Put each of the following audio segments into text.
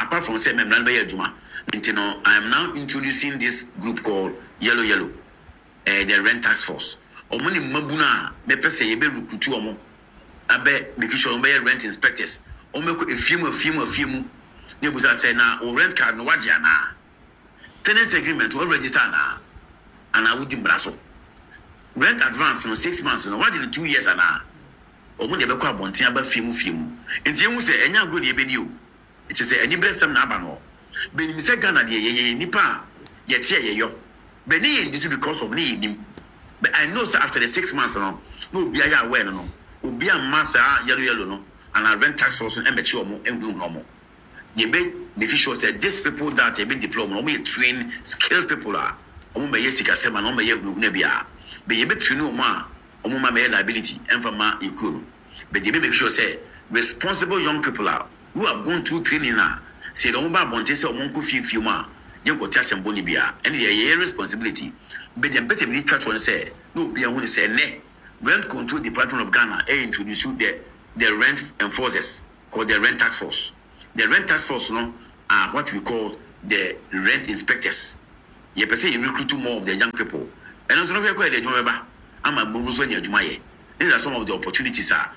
apart from say memran be adwuma. Nti no, I am now introducing this group called Yellow, the rent task force. Omoni mabuna me pese ye be recruit omo. Abe make sure omo be rent inspectors. Omo ko efiemu. Ne busa say na o rent card no waje ana. Tenant agreement we register na. Ana wudi mbraso. Rent advance no 6 months no waje in 2 years ana. Omo de be ko abonten aba fiemu. Nti emu say enya agro de ebedi o. It say any blessem na aba no. Be ni say Ghana de ye nipa ye tie ye yo. Be ni this because of ni. But I know sir, after the 6 months no be aya aware no. Obi amasa yellow no and I rent tax force and mechi omo endu no. Ye be make sure that these people that they be deployed no be train skilled people are. Omo be yesika sema no be ye na bia. Be ye be train omo a omo ma be liability enfama ikuru. But ye be make sure say responsible young people are who have gone through training na say omo ba bonte say omo ko fiu ma ye ko tia sembo ni bia. And ye responsibility. But the better be church one say no be who say ne rent control department of Ghana introduce the rent enforcers called the rent task force. The rent task force no are what we call the rent inspectors. You per se you recruit more of the young people. And also no we call the job am a move so near Jumaye. These are some of the opportunities are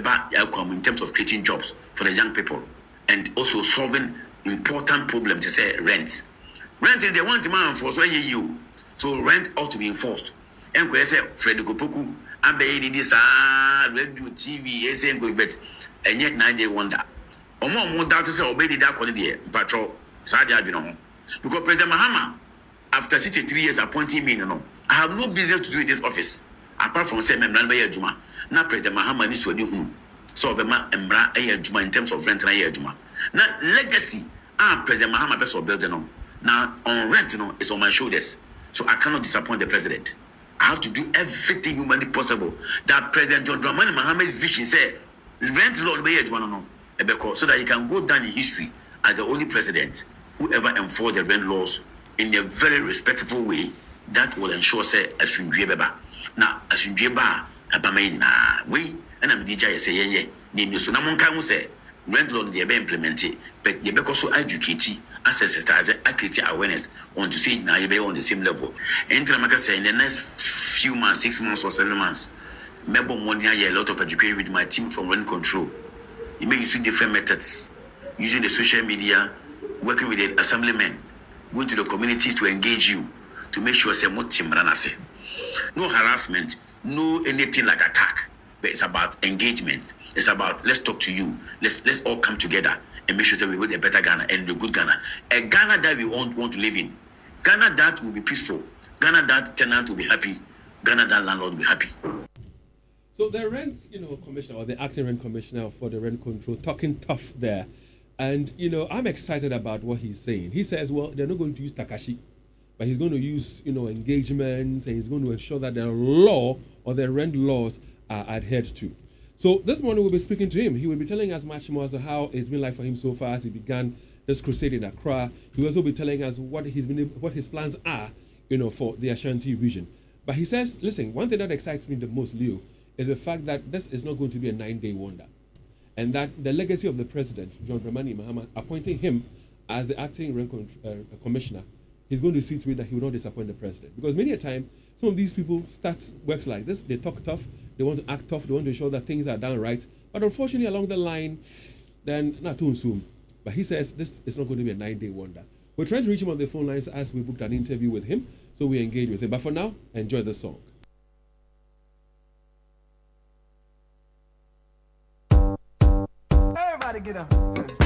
in terms of creating jobs for the young people and also solving important problems to say rent. Rent is the one demand for so you. So rent ought to be enforced. And we say Frederico Poku, Abe this radio TV, SM go bet, and yet 9-day wonder. Or more doubt to say obey that quality, patrol, Sadia, you know. Because President Mahama, after 63 years appointing me, I have no business to do in this office. Apart from saying Memran Bayer Juma, now President Mahama needs to do so Bema Embra Ayer Juma in terms of rent and Ayer Juma. Now legacy, President Mahama best of building now on rent, is on my shoulders. So I cannot disappoint the president. I have to do everything humanly possible that President John Dramani Mohammed's vision said, rent law so that he can go down in history as the only president who ever enforced the rent laws in a very respectful way that will ensure say Asunjeba. Now Asunjeba Abamaina we and I'm DJ say ye so namonka say rent law they be implemented, but you also educate access as accurate awareness on to see now you be on the same level. And Tramaka say in the next few months, 6 months or 7 months, maybe one year a lot of education with my team from rent control. You may use different methods, using the social media, working with the assemblymen, going to the communities to engage you to make sure say more team ranase. No harassment, no anything like attack, but it's about engagement. It's about let's talk to you. Let's all come together and make sure that we build a better Ghana and a good Ghana. A Ghana that we want to live in. Ghana that will be peaceful. Ghana that tenant will be happy. Ghana that landlord will be happy. So the rent, commissioner or the acting rent commissioner for the rent control talking tough there. And, I'm excited about what he's saying. He says, well, they're not going to use Takashi, but he's going to use, engagements, and he's going to ensure that the law or the rent laws are adhered to. So this morning we'll be speaking to him. He will be telling us much more as to how it's been like for him so far as he began this crusade in Accra. He will also be telling us what his plans are, for the Ashanti region. But he says, listen, one thing that excites me the most, Leo, is the fact that this is not going to be a 9-day wonder. And that the legacy of the president, John Dramani Mahama, appointing him as the acting rent commissioner, he's going to see to it that he will not disappoint the president. Because many a time, some of these people works like this. They talk tough. They want to act tough. They want to ensure that things are done right. But unfortunately, along the line, then not too soon. But he says this is not going to be a 9-day wonder. We're trying to reach him on the phone lines as we booked an interview with him. So we engage with him. But for now, enjoy the song. Everybody get up.